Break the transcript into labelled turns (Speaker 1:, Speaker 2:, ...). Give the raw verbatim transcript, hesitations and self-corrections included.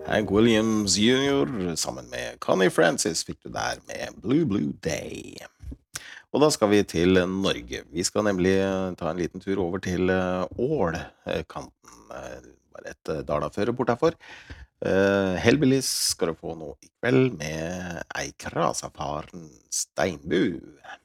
Speaker 1: Hank Williams junior sammen med Connie Francis fikk du der med Blue Blue Day. Og da skal vi til Norge. Vi skal nemlig ta en liten tur over til Ål-kanten, bare et dalaføre bort herfor. Uh, Hellbillies skal du få nå i kveld med ei krasafaren steinbu.